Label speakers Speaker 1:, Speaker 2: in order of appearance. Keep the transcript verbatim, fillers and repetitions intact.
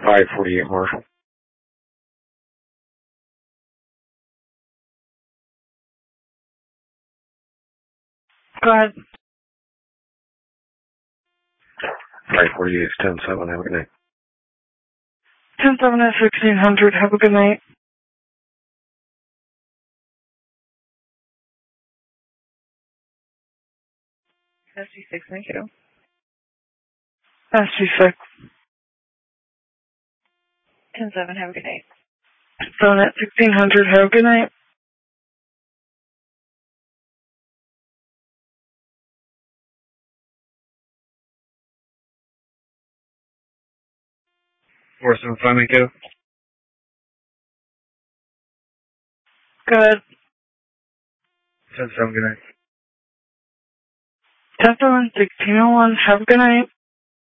Speaker 1: five forty-eight Marshall.
Speaker 2: Go ahead.
Speaker 1: five forty-eight is ten seven. Have a good night.
Speaker 2: ten seven at sixteen hundred. Have a good night.
Speaker 3: S G six, thank you.
Speaker 2: S G six.
Speaker 3: ten seven, have a good night.
Speaker 2: seven at sixteen hundred. Have a good night.
Speaker 1: four seven five, thank you.
Speaker 2: Good.
Speaker 1: ten seven, good night.
Speaker 2: ten seven, sixteen oh one. Have a good night.